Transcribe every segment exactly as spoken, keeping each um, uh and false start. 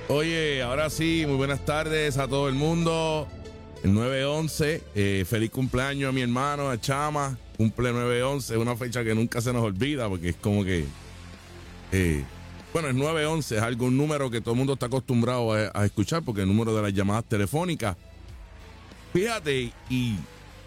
Oye, ahora sí, muy buenas tardes a todo el mundo. El nueve once, eh, feliz cumpleaños a mi hermano, a Chama. Cumple nueve once, una fecha que nunca se nos olvida porque es como que... Eh, bueno, el nueve once es algo, un número que todo el mundo está acostumbrado a, a escuchar porque es el número de las llamadas telefónicas. Fíjate, y...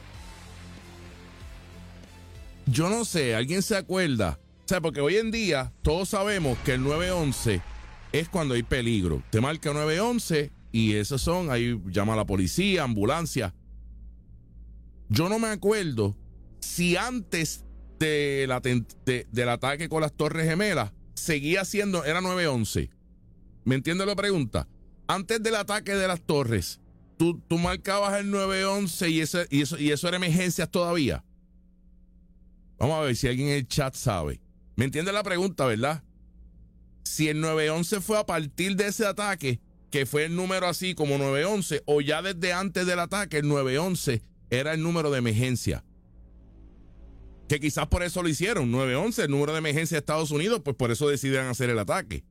Yo no sé, ¿alguien se acuerda? O sea, porque hoy en día todos sabemos que el nueve once es cuando hay peligro. Te marca nueve once y esos son, ahí llama a la policía, ambulancia. Yo no me acuerdo si antes de la, de, del ataque con las Torres Gemelas seguía siendo, era nueve once. ¿Me entiendes la pregunta? Antes del ataque de las Torres, tú, tú marcabas el nueve once y, ese, y, eso, y eso era emergencias todavía. Vamos a ver si alguien en el chat sabe. ¿Me entiendes la pregunta, verdad? Si el nueve once fue a partir de ese ataque, que fue el número así como nueve once, o ya desde antes del ataque el nueve once era el número de emergencia. Que quizás por eso lo hicieron, nueve once, el número de emergencia de Estados Unidos, pues por eso decidieron hacer el ataque.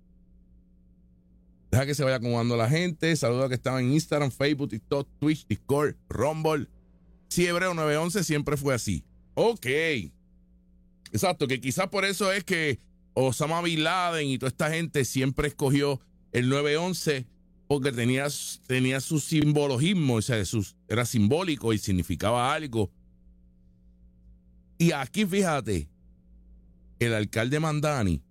Deja que se vaya acomodando la gente. Saludos a que estaban en Instagram, Facebook, TikTok, Twitch, Discord, Rumble. Sí, Hebreo nueve once siempre fue así. Ok. Exacto, que quizás por eso es que Osama Bin Laden y toda esta gente siempre escogió el nueve once porque tenía, tenía su simbologismo, o sea, sus, era simbólico y significaba algo. Y aquí, fíjate, el alcalde Mandani,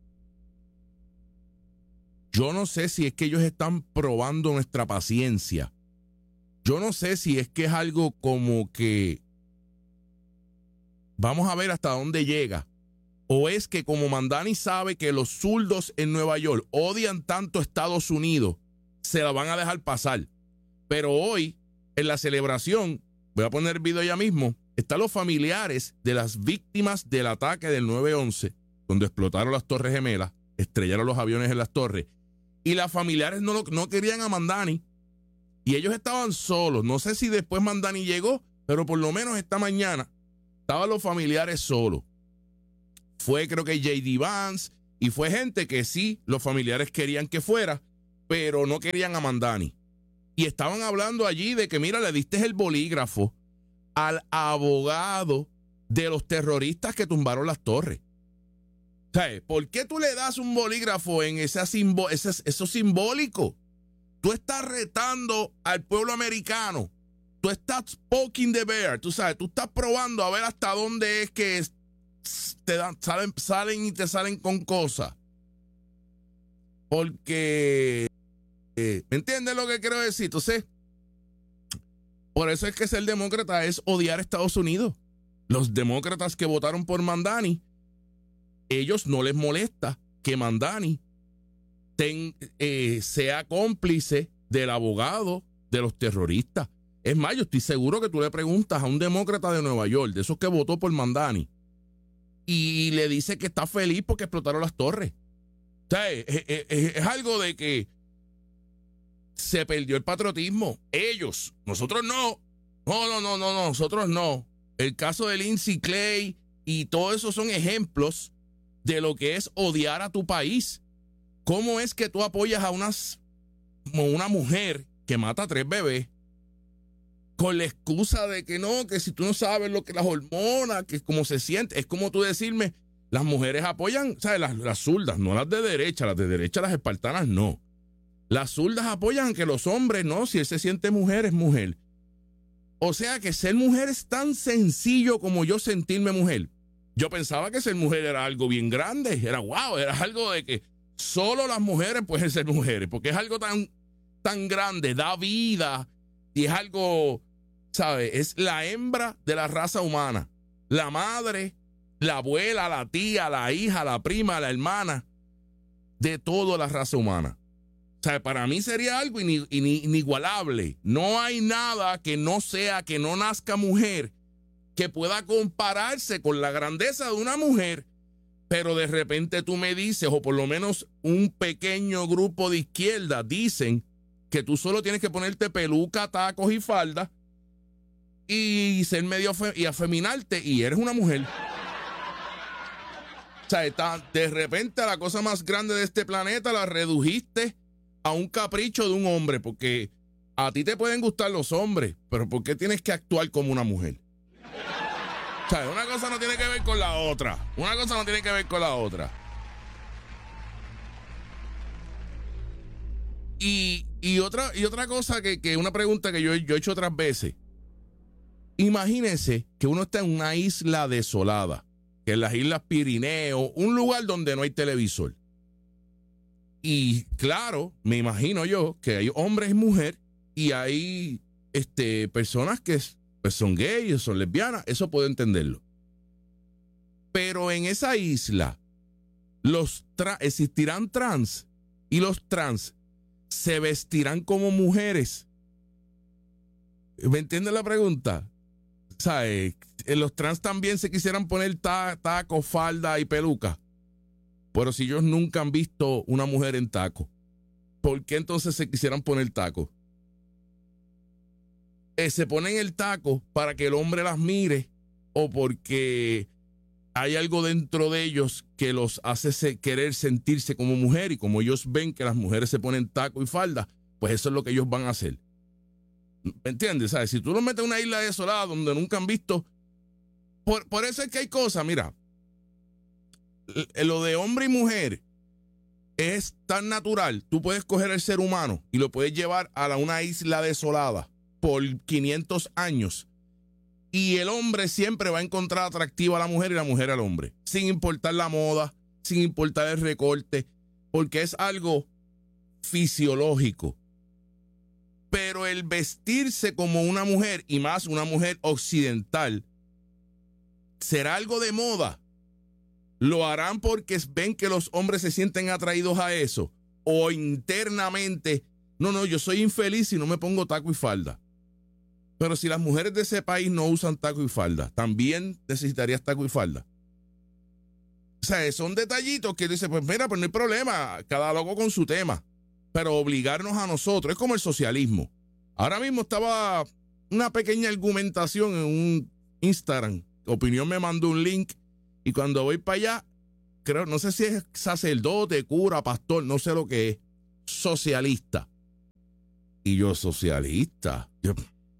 yo no sé si es que ellos están probando nuestra paciencia. Yo no sé si es que es algo como que vamos a ver hasta dónde llega. O es que como Mandani sabe que los zurdos en Nueva York odian tanto a Estados Unidos, se la van a dejar pasar. Pero hoy, en la celebración, voy a poner el video ya mismo, están los familiares de las víctimas del ataque del nueve once, donde explotaron las Torres Gemelas, estrellaron los aviones en las torres, y las familiares no, lo, no querían a Mandani, y ellos estaban solos. No sé si después Mandani llegó, pero por lo menos esta mañana estaban los familiares solos. Fue creo que J D Vance y fue gente que sí, los familiares querían que fuera, pero no querían a Mandani. Y estaban hablando allí de que, mira, le diste el bolígrafo al abogado de los terroristas que tumbaron las torres. O sea, ¿por qué tú le das un bolígrafo en ese simbo, ese, eso simbólico? Tú estás retando al pueblo americano. Tú estás poking the bear. Tú sabes, tú estás probando a ver hasta dónde es que te dan, salen, salen y te salen con cosas. Porque, eh, ¿me entiendes lo que quiero decir? Entonces, por eso es que ser demócrata es odiar a Estados Unidos. Los demócratas que votaron por Mandani, ellos no les molesta que Mandani ten, eh, sea cómplice del abogado de los terroristas. Es más, yo estoy seguro que tú le preguntas a un demócrata de Nueva York, de esos que votó por Mandani, y le dice que está feliz porque explotaron las torres. O sea, es, es, es, es algo de que se perdió el patriotismo. Ellos, nosotros no. No, no, no, no, nosotros no. El caso de Lindsey Clay y todo eso son ejemplos de lo que es odiar a tu país. ¿Cómo es que tú apoyas a unas, como una mujer que mata a tres bebés con la excusa de que no, que si tú no sabes lo que las hormonas, que cómo se siente? Es como tú decirme, las mujeres apoyan, ¿sabes? Las, las zurdas, no las de derecha, las de derecha, las espartanas, no. Las zurdas apoyan que los hombres, no, si él se siente mujer, es mujer. O sea que ser mujer es tan sencillo como yo sentirme mujer. Yo pensaba que ser mujer era algo bien grande, era wow, era algo de que solo las mujeres pueden ser mujeres, porque es algo tan, tan grande, da vida, y es algo, ¿sabes? Es la hembra de la raza humana, la madre, la abuela, la tía, la hija, la prima, la hermana, de toda la raza humana. O sea, para mí sería algo in, in, inigualable. No hay nada que no sea, que no nazca mujer, que pueda compararse con la grandeza de una mujer. Pero de repente tú me dices, o por lo menos un pequeño grupo de izquierda dicen que tú solo tienes que ponerte peluca, tacos y falda y ser medio fe- y afeminarte y eres una mujer. O sea, está, de repente la cosa más grande de este planeta la redujiste a un capricho de un hombre, porque a ti te pueden gustar los hombres, pero ¿por qué tienes que actuar como una mujer? O sea, una cosa no tiene que ver con la otra. Una cosa no tiene que ver con la otra. Y, y, otra, y otra cosa que, que una pregunta que yo, yo he hecho otras veces. Imagínense que uno está en una isla desolada, que es las Islas Pirineos, un lugar donde no hay televisor. Y claro, me imagino yo que hay hombres y mujeres y hay este, personas que pues, son gays, son lesbianas, eso puedo entenderlo. Pero en esa isla los tra- existirán trans y los trans se vestirán como mujeres. ¿Me entiendes la pregunta? ¿Sabes? Los trans también se quisieran poner ta- taco, falda y peluca. Pero si ellos nunca han visto una mujer en taco, ¿por qué entonces se quisieran poner taco? Eh, se ponen el taco para que el hombre las mire o porque hay algo dentro de ellos que los hace se- querer sentirse como mujer, y como ellos ven que las mujeres se ponen taco y falda, pues eso es lo que ellos van a hacer. ¿Me entiendes? ¿Sabes? Si tú los metes en una isla desolada donde nunca han visto, por, por eso es que hay cosas, mira, lo de hombre y mujer es tan natural. Tú puedes coger el ser humano y lo puedes llevar a la, una isla desolada por quinientos años y el hombre siempre va a encontrar atractiva a la mujer y la mujer al hombre, sin importar la moda, sin importar el recorte, porque es algo fisiológico. Pero el vestirse como una mujer, y más una mujer occidental, será algo de moda. ¿Lo harán porque ven que los hombres se sienten atraídos a eso? ¿O internamente, no, no, yo soy infeliz si no me pongo taco y falda? Pero si las mujeres de ese país no usan taco y falda, ¿también necesitarías taco y falda? O sea, son detallitos que dice, pues mira, pues no hay problema, cada loco con su tema. Pero obligarnos a nosotros, es como el socialismo. Ahora mismo estaba una pequeña argumentación en un Instagram. Opinión me mandó un link. Y cuando voy para allá, creo, no sé si es sacerdote, cura, pastor, no sé lo que es, socialista. Y yo, socialista. Yo,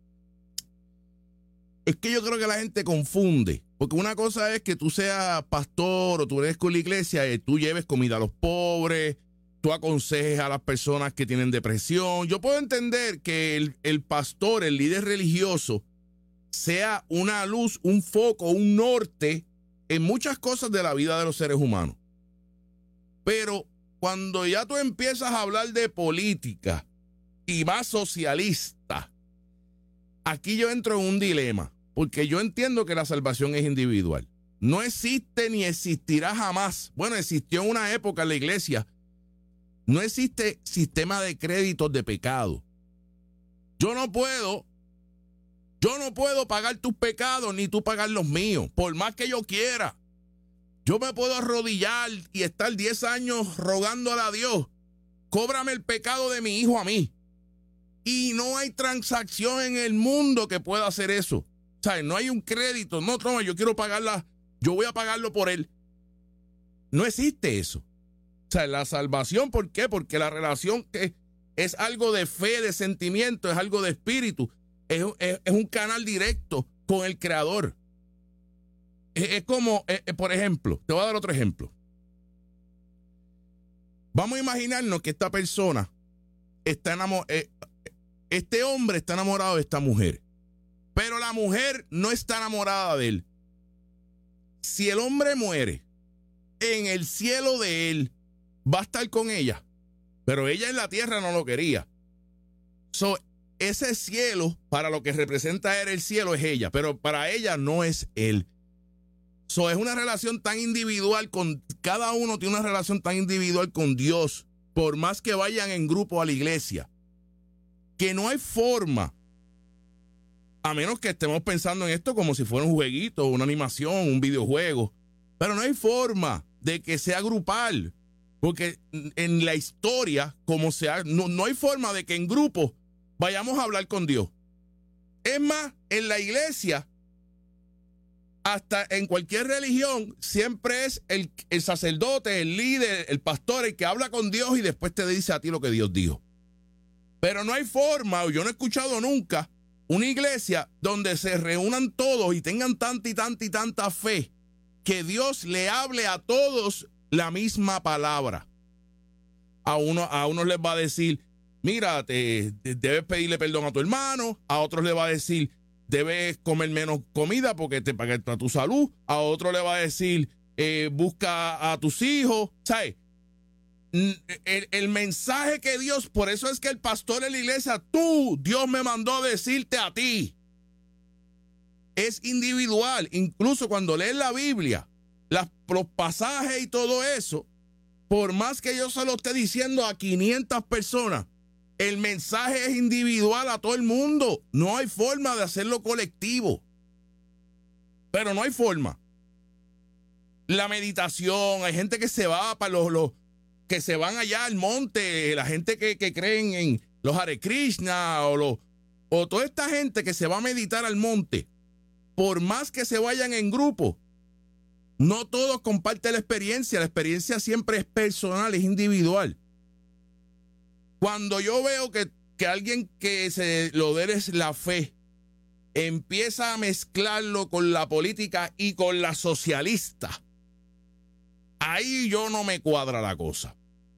es que yo creo que la gente confunde. Porque una cosa es que tú seas pastor o tú eres con la iglesia y tú lleves comida a los pobres, tú aconsejes a las personas que tienen depresión. Yo puedo entender que el, el pastor, el líder religioso, sea una luz, un foco, un norte en muchas cosas de la vida de los seres humanos. Pero cuando ya tú empiezas a hablar de política y más socialista, aquí yo entro en un dilema, porque yo entiendo que la salvación es individual. No existe ni existirá jamás. Bueno, existió en una época en la iglesia. No existe sistema de créditos de pecado. Yo no puedo Yo no puedo pagar tus pecados ni tú pagar los míos, por más que yo quiera. Yo me puedo arrodillar y estar diez años rogándole a Dios, cóbrame el pecado de mi hijo a mí. Y no hay transacción en el mundo que pueda hacer eso. O sea, no hay un crédito, no, toma, yo quiero pagarla, yo voy a pagarlo por él. No existe eso. O sea, la salvación, ¿por qué? Porque la relación es, es algo de fe, de sentimiento, es algo de espíritu. Es, es, es un canal directo con el Creador. Es, es como, es, por ejemplo, te voy a dar otro ejemplo. Vamos a imaginarnos que esta persona está enamorada, eh, este hombre está enamorado de esta mujer, pero la mujer no está enamorada de él. Si el hombre muere, en el cielo de él va a estar con ella, pero ella en la tierra no lo quería. So, ese cielo, para lo que representa él, el cielo es ella, pero para ella no es él. So, es una relación tan individual con, cada uno tiene una relación tan individual con Dios, por más que vayan en grupo a la iglesia, que no hay forma, a menos que estemos pensando en esto como si fuera un jueguito, una animación, un videojuego, pero no hay forma de que sea grupal, porque en la historia, como sea, no, no hay forma de que en grupo vayamos a hablar con Dios. Es más, en la iglesia, hasta en cualquier religión, siempre es el, el sacerdote, el líder, el pastor, el que habla con Dios y después te dice a ti lo que Dios dijo. Pero no hay forma, o yo no he escuchado nunca, una iglesia donde se reúnan todos y tengan tanta y tanta y tanta fe que Dios le hable a todos la misma palabra. A uno, a unos les va a decir, mira, te, te debes pedirle perdón a tu hermano. A otros le va a decir, debes comer menos comida porque te paga para tu salud. A otro le va a decir, eh, busca a tus hijos. ¿Sabes? El, el mensaje que Dios, por eso es que el pastor en la iglesia, tú, Dios me mandó a decirte a ti. Es individual. Incluso cuando lees la Biblia, las, los pasajes y todo eso, por más que yo se lo esté diciendo a quinientas personas, el mensaje es individual a todo el mundo. No hay forma de hacerlo colectivo. Pero no hay forma. La meditación, hay gente que se va para los, los que se van allá al monte, la gente que, que creen en los Hare Krishna o, los, o toda esta gente que se va a meditar al monte, por más que se vayan en grupo, no todos comparten la experiencia. La experiencia siempre es personal, es individual. Cuando yo veo que, que alguien que se lo de es la fe empieza a mezclarlo con la política y con la socialista, ahí yo no me cuadra la cosa.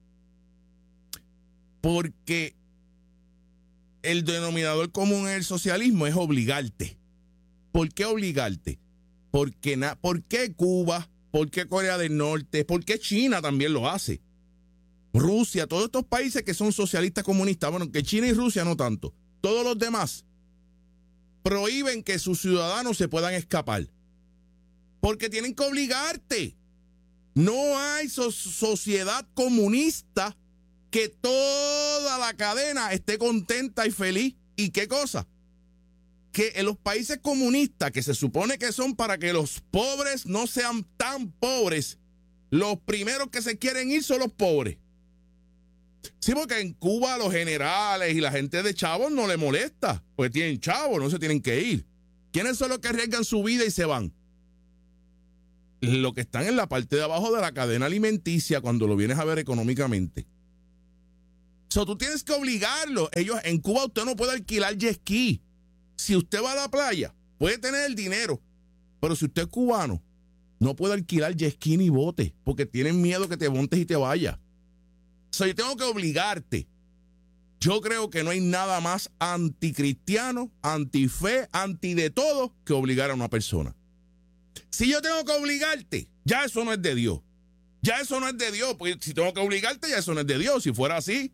Porque el denominador común en el socialismo es obligarte. ¿Por qué obligarte? Porque na, ¿Por qué Cuba? ¿Por qué Corea del Norte? ¿Por qué China también lo hace? Rusia, todos estos países que son socialistas comunistas, bueno, que China y Rusia no tanto, todos los demás prohíben que sus ciudadanos se puedan escapar. Porque tienen que obligarte. No hay so- sociedad comunista que toda la cadena esté contenta y feliz. ¿Y qué cosa? Que en los países comunistas, que se supone que son para que los pobres no sean tan pobres, los primeros que se quieren ir son los pobres. Sí, porque en Cuba los generales y la gente de chavos no le molesta, porque tienen chavos, no se tienen que ir. ¿Quiénes son los que arriesgan su vida y se van? Los que están en la parte de abajo de la cadena alimenticia cuando lo vienes a ver económicamente. So, tú tienes que obligarlos. Ellos, en Cuba usted no puede alquilar jet ski. Si usted va a la playa, puede tener el dinero, pero si usted es cubano, no puede alquilar jet ski ni bote, porque tienen miedo que te montes y te vayas. So, yo tengo que obligarte. Yo creo que no hay nada más anticristiano, antife, anti de todo que obligar a una persona. Si yo tengo que obligarte, ya eso no es de Dios. Ya eso no es de Dios, porque si tengo que obligarte, ya eso no es de Dios. Si fuera así,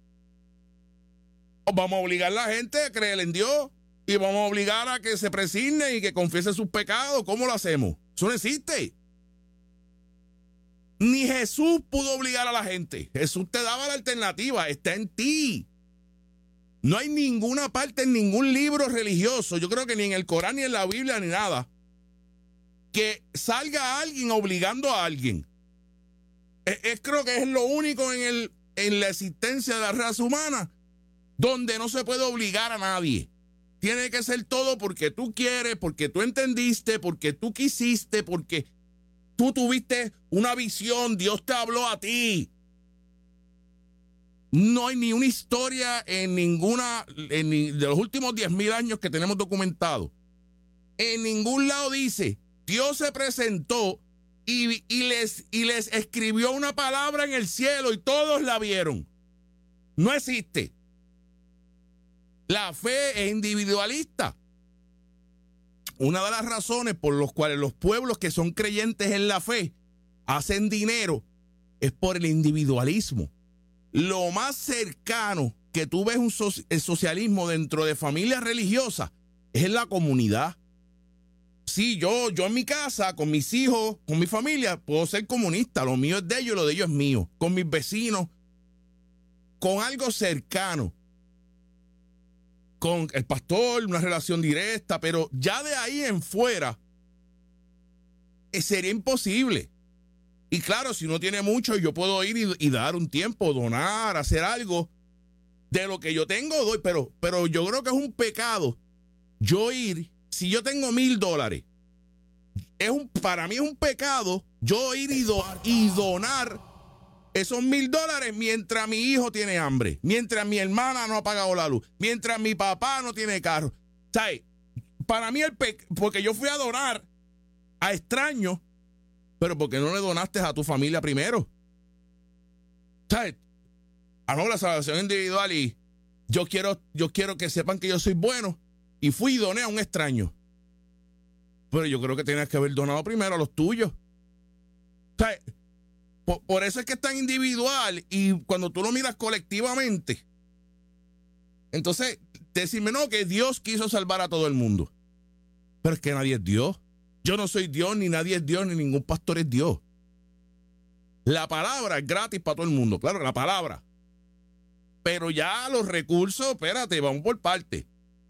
vamos a obligar a la gente a creer en Dios y vamos a obligar a que se presigne y que confiese sus pecados. ¿Cómo lo hacemos? Eso no existe. Ni Jesús pudo obligar a la gente. Jesús te daba la alternativa, está en ti. No hay ninguna parte en ningún libro religioso, yo creo que ni en el Corán, ni en la Biblia, ni nada, que salga alguien obligando a alguien. Es, es creo que es lo único en, el, en la existencia de la raza humana donde no se puede obligar a nadie. Tiene que ser todo porque tú quieres, porque tú entendiste, porque tú quisiste, porque tú tuviste una visión, Dios te habló a ti. No hay ni una historia en ninguna, en ni, de los últimos diez mil años que tenemos documentado. En ningún lado dice, Dios se presentó y, y, les, y les escribió una palabra en el cielo y todos la vieron. No existe. La fe es individualista. Una de las razones por las cuales los pueblos que son creyentes en la fe hacen dinero es por el individualismo. Lo más cercano que tú ves un so- el socialismo dentro de familias religiosas es en la comunidad. Sí, yo, yo en mi casa, con mis hijos, con mi familia, puedo ser comunista. Lo mío es de ellos, lo de ellos es mío. Con mis vecinos, con algo cercano. Con el pastor, una relación directa, pero ya de ahí en fuera eh, sería imposible. Y claro, si uno tiene mucho, yo puedo ir y, y dar un tiempo, donar, hacer algo de lo que yo tengo, doy, pero, pero yo creo que es un pecado yo ir, si yo tengo mil dólares, es un, para mí es un pecado yo ir y, do, y donar esos mil dólares mientras mi hijo tiene hambre, mientras mi hermana no ha pagado la luz, mientras mi papá no tiene carro. ¿Sabes? Para mí el pecado, porque yo fui a donar a extraños, pero ¿por qué no le donaste a tu familia primero? ¿Sabes? A no, la salvación individual y yo quiero, yo quiero que sepan que yo soy bueno y fui y doné a un extraño. Pero yo creo que tenías que haber donado primero a los tuyos. ¿Sabes? Por, por eso es que es tan individual y cuando tú lo miras colectivamente, entonces decirme no, que Dios quiso salvar a todo el mundo. Pero es que nadie es Dios. Yo no soy Dios, ni nadie es Dios, ni ningún pastor es Dios. La palabra es gratis para todo el mundo, claro, la palabra. Pero ya los recursos, espérate, vamos por parte.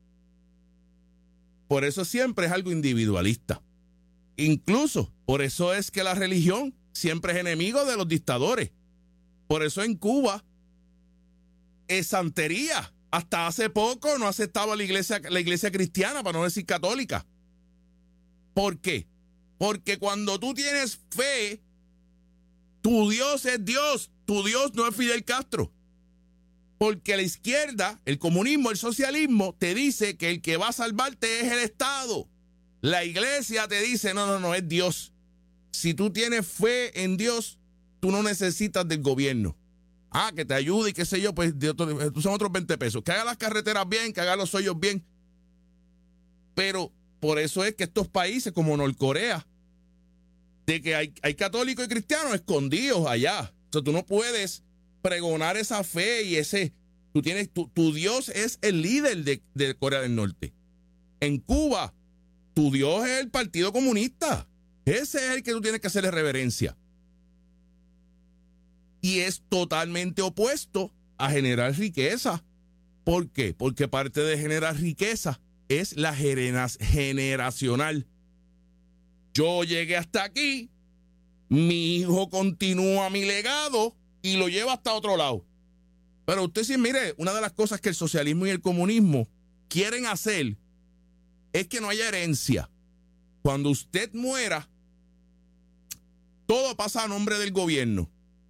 Por eso siempre es algo individualista. Incluso, por eso es que la religión siempre es enemigo de los dictadores. Por eso en Cuba es santería. Hasta hace poco no aceptaba la iglesia, la iglesia cristiana, para no decir católica. ¿Por qué? Porque cuando tú tienes fe, tu Dios es Dios. Tu Dios no es Fidel Castro. Porque la izquierda, el comunismo, el socialismo, te dice que el que va a salvarte es el Estado. La iglesia te dice, no, no, no, es Dios. Si tú tienes fe en Dios, tú no necesitas del gobierno. Ah, que te ayude y qué sé yo, pues de otro, son otros veinte pesos. Que haga las carreteras bien, que haga los hoyos bien. Pero por eso es que estos países como Norcorea, de que hay, hay católicos y cristianos escondidos allá. O sea, tú no puedes pregonar esa fe y ese... Tú tienes, tu, tu Dios es el líder de, de Corea del Norte. En Cuba, tu Dios es el Partido Comunista. Ese es el que tú tienes que hacerle reverencia. Y es totalmente opuesto a generar riqueza. ¿Por qué? Porque parte de generar riqueza es la generacional. Yo llegué hasta aquí, mi hijo continúa mi legado y lo lleva hasta otro lado. Pero usted sí, mire, una de las cosas que el socialismo y el comunismo quieren hacer es que no haya herencia. Cuando usted muera, todo pasa a nombre del gobierno.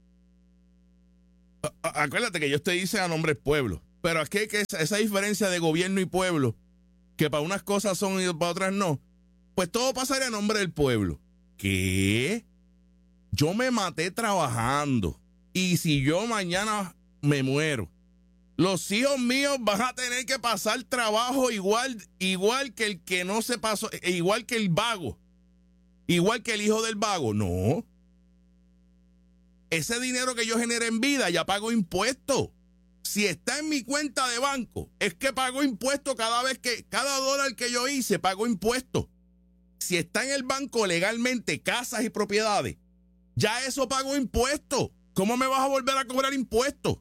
Acuérdate que yo te dice a nombre del pueblo, pero aquí hay que esa, esa diferencia de gobierno y pueblo, que para unas cosas son y para otras no, pues todo pasaría a nombre del pueblo. ¿Qué? Yo me maté trabajando y si yo mañana me muero, los hijos míos van a tener que pasar trabajo igual, igual que el que no se pasó, igual que el vago, igual que el hijo del vago. No. Ese dinero que yo generé en vida ya pago impuestos. Si está en mi cuenta de banco, es que pago impuestos cada vez que, cada dólar que yo hice, pago impuestos. Si está en el banco legalmente, casas y propiedades, ya eso pago impuestos. ¿Cómo me vas a volver a cobrar impuestos?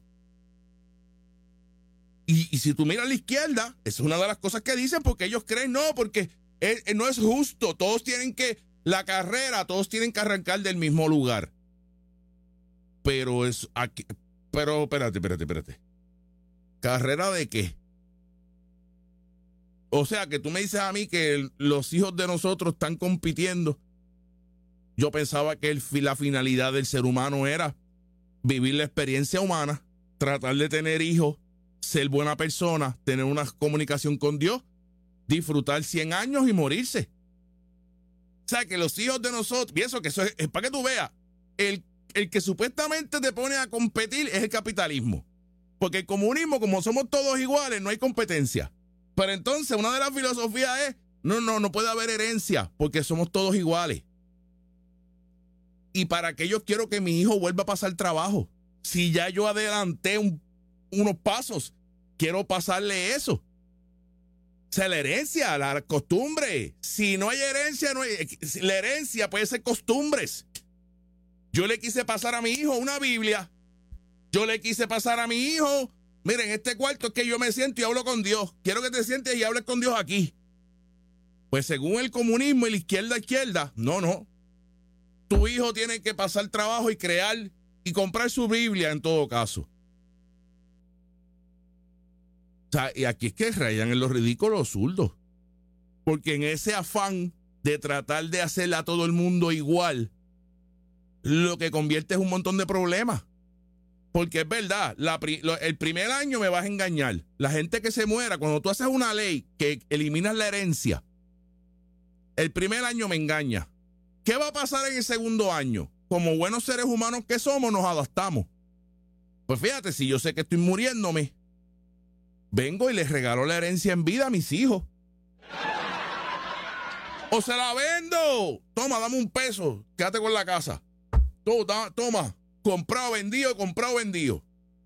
Y, y si tú miras a la izquierda, esa es una de las cosas que dicen, porque ellos creen, no, porque es, no es justo. Todos tienen que, la carrera, todos tienen que arrancar del mismo lugar. Pero es aquí, pero espérate, espérate, espérate. ¿Carrera de qué? O sea, que tú me dices a mí que los hijos de nosotros están compitiendo. Yo pensaba que el, la finalidad del ser humano era vivir la experiencia humana, tratar de tener hijos, ser buena persona, tener una comunicación con Dios, disfrutar cien años y morirse. O sea, que los hijos de nosotros, pienso que eso es, es para que tú veas, el, el que supuestamente te pone a competir es el capitalismo. Porque el comunismo, como somos todos iguales, no hay competencia. Pero entonces una de las filosofías es, no, no, no puede haber herencia porque somos todos iguales. Y para que yo quiero que mi hijo vuelva a pasar trabajo. Si ya yo adelanté un, unos pasos, quiero pasarle eso. O sea, la herencia, la costumbre. Si no hay herencia, no hay, la herencia puede ser costumbres. Yo le quise pasar a mi hijo una Biblia. Yo le quise pasar a mi hijo, miren, este cuarto es que yo me siento y hablo con Dios. Quiero que te sientes y hables con Dios aquí. Pues según el comunismo y la izquierda izquierda, no, no. Tu hijo tiene que pasar trabajo y crear y comprar su Biblia en todo caso. O sea, y aquí es que rayan en los ridículos zurdos. Porque en ese afán de tratar de hacerle a todo el mundo igual, lo que convierte es un montón de problemas. Porque es verdad, la, lo, el primer año me vas a engañar. La gente que se muera, cuando tú haces una ley que eliminas la herencia, el primer año me engaña. ¿Qué va a pasar en el segundo año? Como buenos seres humanos que somos, nos adaptamos. Pues fíjate, si yo sé que estoy muriéndome, vengo y les regalo la herencia en vida a mis hijos. O se la vendo. Toma, dame un peso, quédate con la casa. Toma, toma, comprado, vendido, comprado, vendido.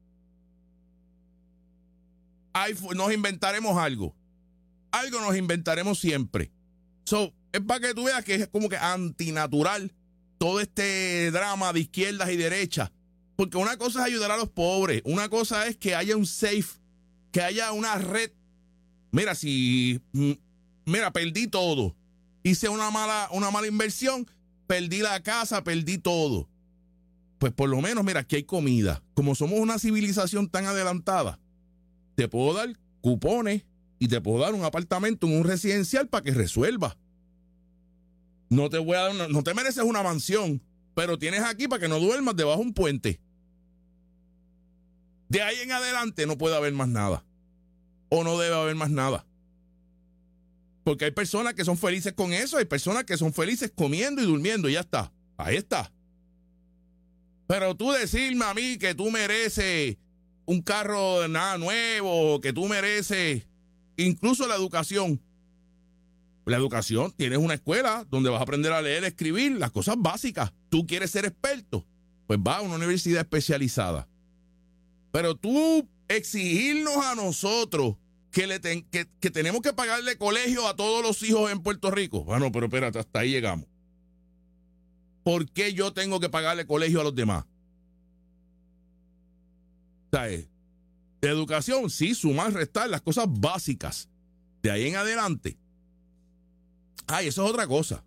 Ahí nos inventaremos algo. Algo nos inventaremos siempre. So, es para que tú veas que es como que antinatural todo este drama de izquierdas y derechas. Porque una cosa es ayudar a los pobres. Una cosa es que haya un safe, que haya una red. Mira, si... Mira, perdí todo. Hice una mala, una mala inversión, perdí la casa, perdí todo. Pues por lo menos, mira, aquí hay comida. Como somos una civilización tan adelantada, te puedo dar cupones y te puedo dar un apartamento en un residencial para que resuelvas. No te voy a dar una, no te mereces una mansión, pero tienes aquí para que no duermas debajo de un puente. De ahí en adelante no puede haber más nada. O no debe haber más nada. Porque hay personas que son felices con eso, hay personas que son felices comiendo y durmiendo y ya está. Ahí está. Pero tú decirme a mí que tú mereces un carro nada nuevo, que tú mereces incluso la educación. La educación, tienes una escuela donde vas a aprender a leer, escribir, las cosas básicas. Tú quieres ser experto, pues va a una universidad especializada. Pero tú exigirnos a nosotros que, le ten, que, que tenemos que pagarle colegio a todos los hijos en Puerto Rico. Bueno, pero espérate, hasta ahí llegamos. ¿Por qué yo tengo que pagarle colegio a los demás? ¿Sabes? De educación, sí, sumar, restar, las cosas básicas. De ahí en adelante. Ay, eso es otra cosa.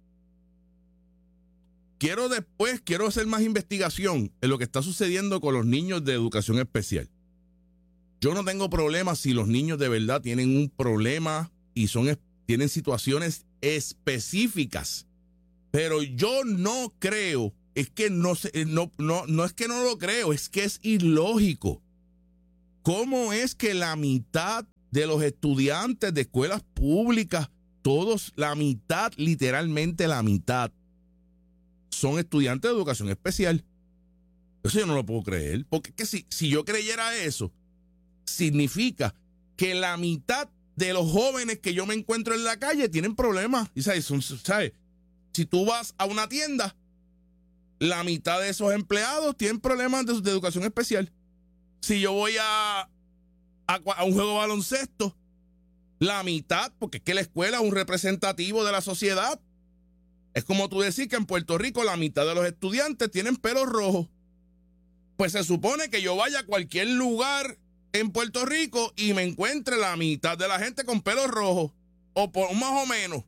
Quiero después, quiero hacer más investigación en lo que está sucediendo con los niños de educación especial. Yo no tengo problema si los niños de verdad tienen un problema y son, tienen situaciones específicas. Pero yo no creo, es que no, no, no, no es que no lo creo, es que es ilógico. ¿Cómo es que la mitad de los estudiantes de escuelas públicas, todos, la mitad, literalmente la mitad, son estudiantes de educación especial? Eso yo no lo puedo creer, porque es que si, si yo creyera eso, significa que la mitad de los jóvenes que yo me encuentro en la calle tienen problemas. Y sabes, son, ¿sabes? Si tú vas a una tienda, la mitad de esos empleados tienen problemas de, de educación especial. Si yo voy a, a, a un juego de baloncesto, la mitad, porque es que la escuela es un representativo de la sociedad. Es como tú decir que en Puerto Rico la mitad de los estudiantes tienen pelo rojo. Pues se supone que yo vaya a cualquier lugar en Puerto Rico y me encuentre la mitad de la gente con pelo rojo, o por más o menos.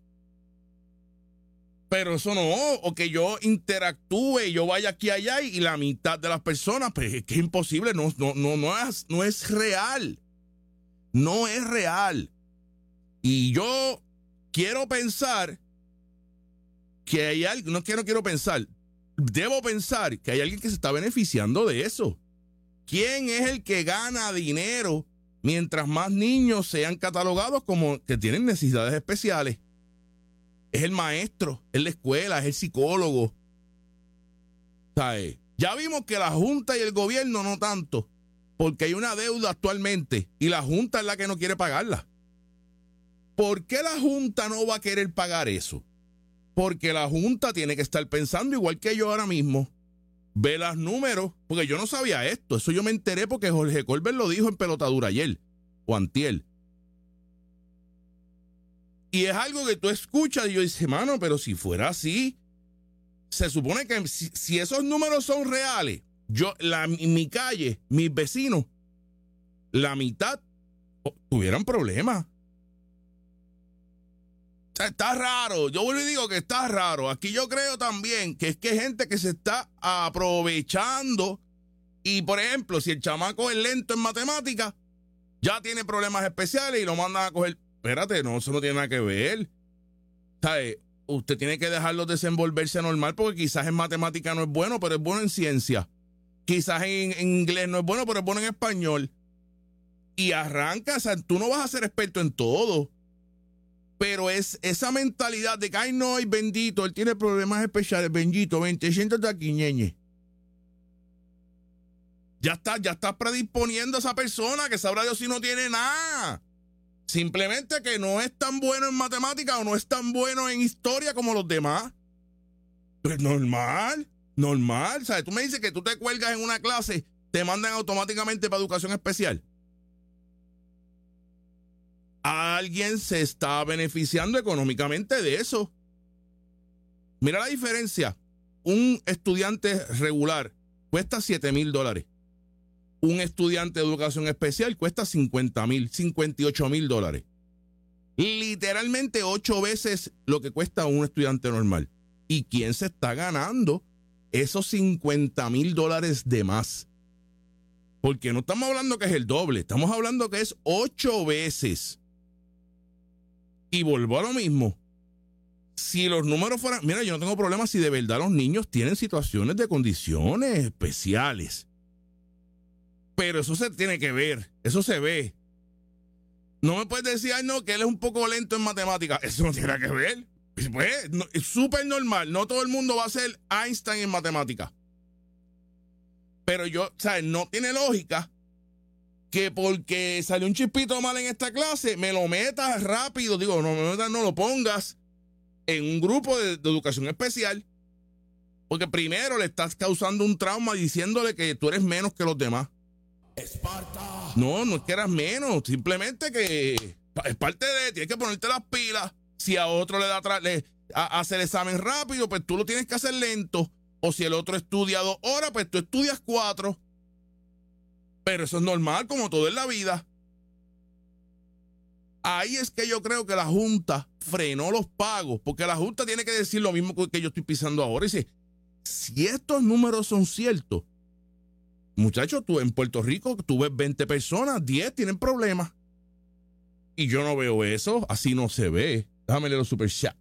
Pero eso no, o que yo interactúe, yo vaya aquí y allá y la mitad de las personas, pues es que es imposible, no, no, no, no, es, no es real. No es real. Y yo quiero pensar que hay alguien, no quiero, quiero pensar, debo pensar que hay alguien que se está beneficiando de eso. ¿Quién es el que gana dinero mientras más niños sean catalogados como que tienen necesidades especiales? Es el maestro, es la escuela, es el psicólogo. ¿Sabes? Ya vimos que la Junta y el gobierno no tanto, porque hay una deuda actualmente y la Junta es la que no quiere pagarla. ¿Por qué la Junta no va a querer pagar eso? Porque la Junta tiene que estar pensando igual que yo ahora mismo. Ve los números, porque yo no sabía esto. Eso yo me enteré porque Jorge Colbert lo dijo en Pelotadura ayer o antier. Y es algo que tú escuchas y yo dice, mano, pero si fuera así, se supone que si, si esos números son reales, yo, la, mi calle, mis vecinos, la mitad oh, tuvieran problemas. O sea, está raro. Yo vuelvo y digo que está raro. Aquí yo creo también que es que hay gente que se está aprovechando. Y, por ejemplo, si el chamaco es lento en matemáticas, ya tiene problemas especiales y lo mandan a coger. Espérate, no, eso no tiene nada que ver. ¿Sabes? usted tiene que dejarlo desenvolverse normal, porque quizás en matemática no es bueno, pero es bueno en ciencia. Quizás en, en inglés no es bueno, pero es bueno en español. Y arranca, o sea, tú no vas a ser experto en todo. Pero es esa mentalidad de que, ay, no, ay, bendito, él tiene problemas especiales, bendito, vente, siéntate aquí, ñeñe. Ya está, ya estás predisponiendo a esa persona que sabrá Dios si no tiene nada. Simplemente que no es tan bueno en matemática o no es tan bueno en historia como los demás. Pero es normal, normal. ¿Sabes? Tú me dices que tú te cuelgas en una clase, te mandan automáticamente para educación especial. Alguien se está beneficiando económicamente de eso. Mira la diferencia. Un estudiante regular cuesta siete mil dólares. Un estudiante de educación especial cuesta cincuenta mil, cincuenta y ocho mil dólares. Literalmente ocho veces lo que cuesta un estudiante normal. ¿Y quién se está ganando esos cincuenta mil dólares de más? Porque no estamos hablando que es el doble, estamos hablando que es ocho veces. Y vuelvo a lo mismo. Si los números fueran... Mira, yo no tengo problema si de verdad los niños tienen situaciones de condiciones especiales. Pero eso se tiene que ver. Eso se ve. No me puedes decir, ay, no, que él es un poco lento en matemáticas. Eso no tiene nada que ver. Pues, no, es súper normal. No todo el mundo va a ser Einstein en matemáticas. Pero yo, ¿sabes? No tiene lógica que porque salió un chispito mal en esta clase, me lo metas rápido, digo, no me metas, no lo pongas en un grupo de, de educación especial, porque primero le estás causando un trauma diciéndole que tú eres menos que los demás. Esparta. No, no es que eras menos, simplemente que es parte de, tienes que ponerte las pilas. Si a otro le da le, a, hacer el examen rápido, pues tú lo tienes que hacer lento, o si el otro estudia dos horas, pues tú estudias cuatro. Pero eso es normal, como todo en la vida. Ahí es que yo creo que la Junta frenó los pagos, porque la Junta tiene que decir lo mismo que yo estoy pisando ahora. Y dice, si estos números son ciertos, muchachos, tú en Puerto Rico, tú ves veinte personas, diez tienen problemas. Y yo no veo eso, así no se ve. Déjame leer los super chat.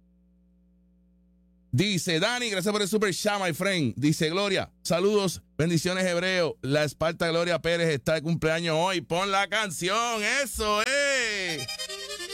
Dice Dani, gracias por el super chat, my friend. Dice Gloria, saludos, bendiciones hebreo. La Esparta Gloria Pérez está de cumpleaños hoy. Pon la canción, eso, eh.